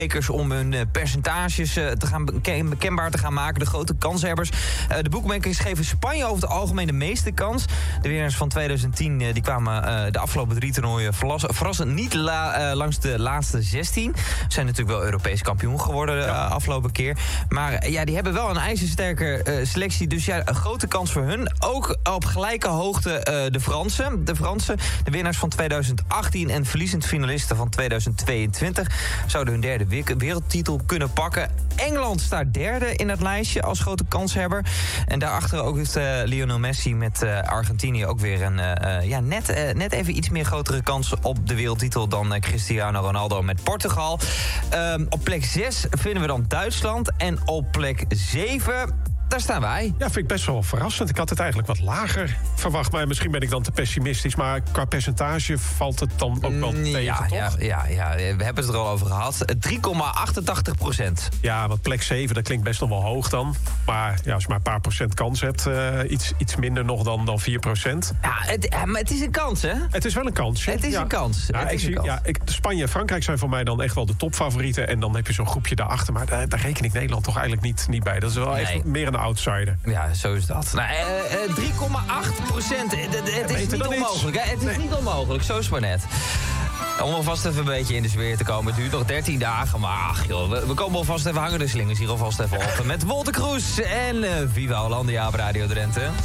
om hun percentages kenbaar te gaan maken. De grote kanshebbers. De boekmakers geven Spanje over het algemeen de meeste kans. De winnaars van 2010 die kwamen de afgelopen 3 toernooien verrassend niet langs de laatste 16. Ze zijn natuurlijk wel Europees kampioen geworden de afgelopen keer. Maar ja, die hebben wel een ijzersterke selectie. Dus ja, een grote kans voor hun. Ook op gelijke hoogte de Fransen. De winnaars van 2018 en verliezend finalisten van 2022... zouden hun derde wereldtitel kunnen pakken. Engeland staat derde in het lijstje als grote kanshebber. En daarachter ook heeft Lionel Messi met Argentinië ook weer een net even iets meer grotere kans op de wereldtitel dan Cristiano Ronaldo met Portugal. Op plek 6 vinden we dan Duitsland. En op plek 7... daar staan wij. Ja, vind ik best wel verrassend. Ik had het eigenlijk wat lager verwacht. Maar misschien ben ik dan te pessimistisch. Maar qua percentage valt het dan ook wel tegen, toch? Ja, we hebben het er al over gehad. 3,88%. Ja, want plek 7, dat klinkt best nog wel hoog dan. Maar ja, als je maar een paar procent kans hebt... iets minder nog dan 4%. Ja, maar het is een kans, hè? Het is wel een kansje. Het is een kans. Spanje en Frankrijk zijn voor mij dan echt wel de topfavorieten. En dan heb je zo'n groepje daarachter. Maar daar reken ik Nederland toch eigenlijk niet bij. Dat is wel echt meer een outsider. Ja, zo is dat. 3,8%. Het is niet onmogelijk. Hè? Het is niet onmogelijk, zo is het maar net. Om alvast even een beetje in de sfeer te komen. Het duurt nog 13 dagen, maar ach joh, we komen alvast even hangen de slingers hier alvast even op. Met Wolter Kroes en Viva Hollandia op Radio Drenthe.